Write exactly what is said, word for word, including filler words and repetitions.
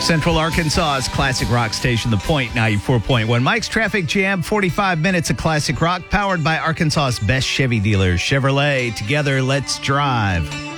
Central Arkansas's classic rock station, The Point, ninety-four point one. Mike's Traffic Jam, forty-five minutes of classic rock, powered by Arkansas's best Chevy dealers, Chevrolet. Together, let's drive.